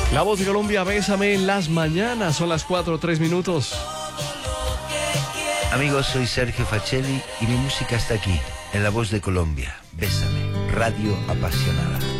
La Voz de Colombia, Bésame en las mañanas. Son las 4:03. Amigos, soy Sergio Facelli y mi música está aquí, en La Voz de Colombia. Bésame, radio apasionada.